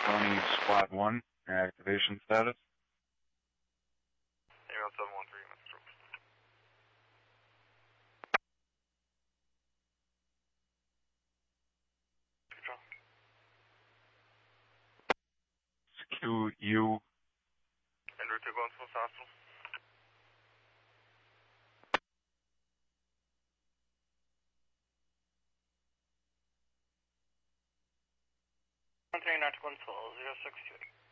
Tony Squad 1, your activation status. Email 713, Mr. Control. CQ-U. En route going to the hospital. Not 112, 062.